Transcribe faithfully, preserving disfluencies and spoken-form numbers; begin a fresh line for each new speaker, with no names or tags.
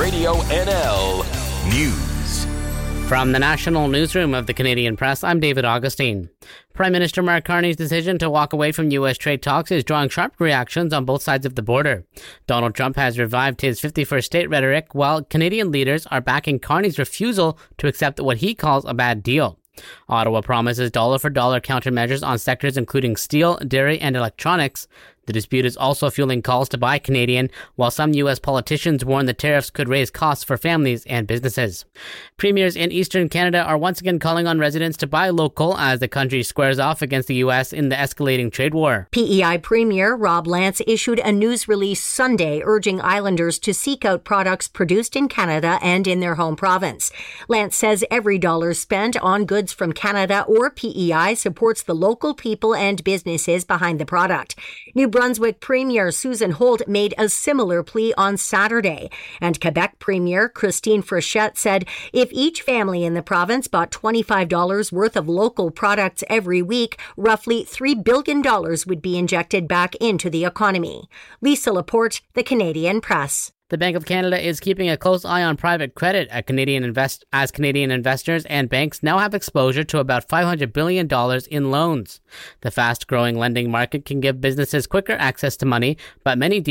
Radio N L News.
From the National Newsroom of the Canadian Press, I'm David Augustine. Prime Minister Mark Carney's decision to walk away from U S trade talks is drawing sharp reactions on both sides of the border. Donald Trump has revived his fifty-first state rhetoric, while Canadian leaders are backing Carney's refusal to accept what he calls a bad deal. Ottawa promises dollar-for-dollar countermeasures on sectors including steel, dairy, and electronics. The dispute is also fueling calls to buy Canadian, while some U S politicians warn the tariffs could raise costs for families and businesses. Premiers in Eastern Canada are once again calling on residents to buy local as the country squares off against the U S in the escalating trade war.
P E I Premier Rob Lance issued a news release Sunday urging islanders to seek out products produced in Canada and in their home province. Lance says every dollar spent on goods from Canada or P E I supports the local people and businesses behind the product. New Brunswick Premier Susan Holt made a similar plea on Saturday, and Quebec Premier Christine Frechette said if each family in the province bought twenty-five dollars worth of local products every week, roughly three billion dollars would be injected back into the economy. Lisa Laporte, The Canadian Press.
The Bank of Canada is keeping a close eye on private credit at Canadian invest- as Canadian investors and banks now have exposure to about five hundred billion dollars in loans. The fast-growing lending market can give businesses quicker access to money, but many